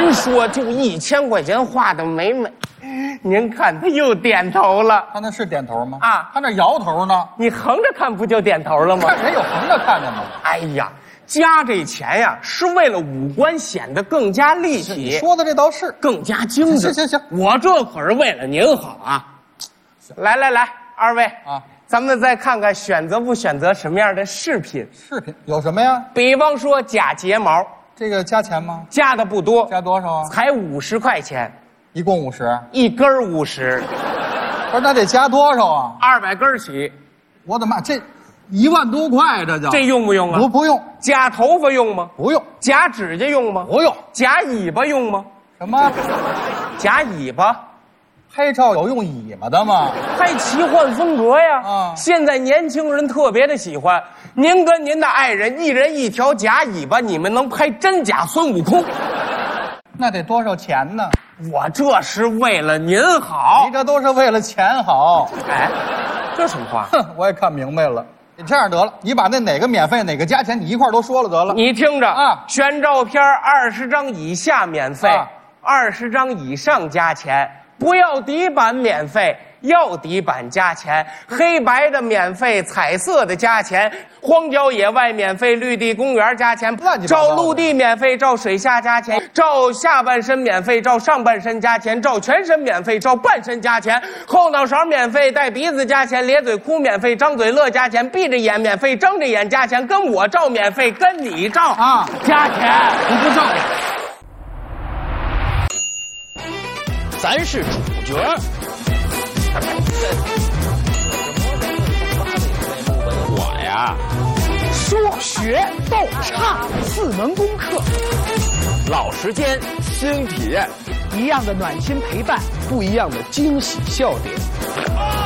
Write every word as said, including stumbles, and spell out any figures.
您说就一千块钱花的美美，您看他又点头了。 他那是点头吗？ 啊， 他那摇头呢。 你横着看不就点头了吗？ 看谁有横着看的吗？ 哎呀，加这钱呀，是为了五官显得更加立体。 你说的这倒是， 更加精致。 行行行， 我这可是为了您好啊！来来来，二位啊， 咱们再看看选择不选择什么样的饰品。 饰品有什么呀？ 比方说假睫毛， 这个加钱吗？ 加的不多， 加多少啊？ 才五十块钱， 一共五十， 一根儿五十， 不是那得加多少啊？ 二百根儿起。 我的妈，这一万多块，这叫这用不用啊？ 不不用， 夹头发用吗？ 不用， 夹指甲用吗？ 不用。 夹尾巴用吗？ 什么？ 夹尾巴？ 拍照有用尾巴的吗？ 还奇幻风格呀！ 啊现在年轻人特别的喜欢。您跟您的爱人一人一条假尾巴，你们能拍真假孙悟空？ 那得多少钱呢？ 我这是为了您好你。这都是为了钱好。 哎，这什么话？ 哼，我也看明白了。你这样得了，你把那哪个免费哪个加钱，你一块儿都说了得了。 你听着啊选照片二十张以下免费啊， 二十张以上加钱。不要底板免费，要底板加钱。黑白的免费，彩色的加钱。荒郊野外免费，绿地公园加钱。 乱七八糟的照陆地免费，照水下加钱。照下半身免费，照上半身加钱。照全身免费，照半身加钱。后脑勺免费，带鼻子加钱。咧嘴哭免费，张嘴乐加钱。闭着眼免费，睁着眼加钱。跟我照免费，跟你照啊加钱。 你不照？ 咱是主角。我呀， 说学逗唱四门功课， 老时间，新体验， 一样的暖心陪伴， 不一样的惊喜笑点。